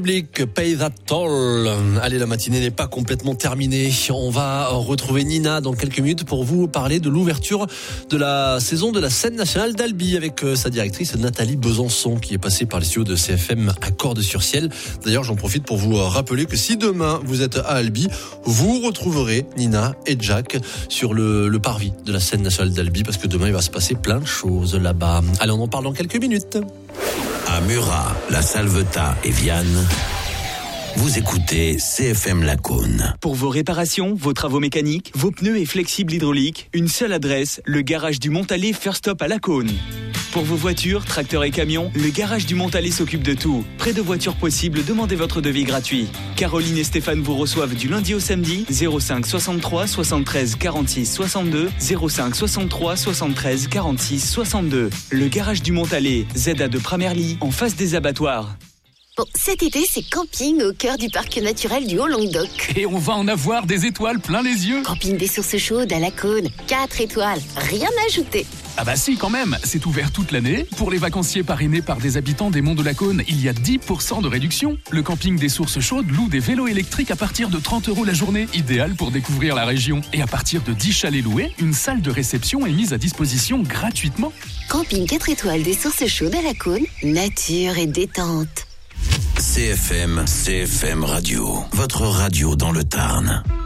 Public, Pay That Toll. Allez, la matinée n'est pas complètement terminée. On va retrouver Nina dans quelques minutes pour vous parler de l'ouverture de la saison de la scène nationale d'Albi avec sa directrice Nathalie Besançon qui est passée par les studios de CFM à Cordes-sur-Ciel. D'ailleurs, j'en profite pour vous rappeler que si demain vous êtes à Albi, vous retrouverez Nina et Jack sur le parvis de la scène nationale d'Albi parce que demain il va se passer plein de choses là-bas. Allez, on en parle dans quelques minutes. À Murat, La Salvetat et Vianne, vous écoutez CFM Lacaune. Pour vos réparations, vos travaux mécaniques, vos pneus et flexibles hydrauliques, une seule adresse, le garage du Montalet First Stop à Lacaune. Pour vos voitures, tracteurs et camions, le garage du Montalet s'occupe de tout. Près de voitures possibles, demandez votre devis gratuit. Caroline et Stéphane vous reçoivent du lundi au samedi, 05 63 73 46 62, 05 63 73 46 62. Le garage du Montalet, ZA2 Pramerly, en face des abattoirs. Bon, cet été, c'est camping au cœur du parc naturel du Haut-Languedoc. Et on va en avoir des étoiles plein les yeux. Camping des sources chaudes à Lacaune, 4 étoiles, rien à ajouter. Ah bah si, quand même, c'est ouvert toute l'année. Pour les vacanciers parrainés par des habitants des Monts de Lacaune, il y a 10% de réduction. Le camping des sources chaudes loue des vélos électriques à partir de 30 € la journée, idéal pour découvrir la région. Et à partir de 10 chalets loués, une salle de réception est mise à disposition gratuitement. Camping 4 étoiles des sources chaudes à Lacaune, nature et détente. CFM Radio, votre radio dans le Tarn.